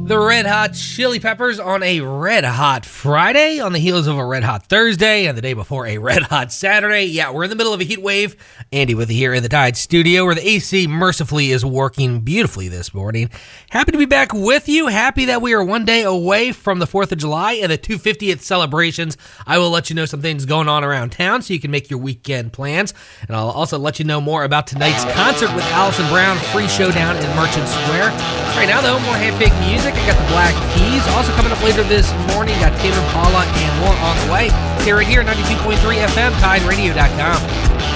The Red Hot Chili Peppers on a Red Hot Friday, on the heels of a Red Hot Thursday, and the day before a Red Hot Saturday. Yeah, we're in the middle of a heat wave. Andy with you here in the Tide Studio, where the AC mercifully is working beautifully this morning. Happy to be back with you. Happy that we are one day away from the 4th of July and the 250th celebrations. I will let you know some things going on around town so you can make your weekend plans. And I'll also let you know more about tonight's concert with Alison Brown, free showdown in Merchant Square. Right now, though, more hand-picked music. I got the Black Keys. Also coming up later this morning, got Tame Impala and more on the way. Stay right here, 92.3 FM, TideRadio.com.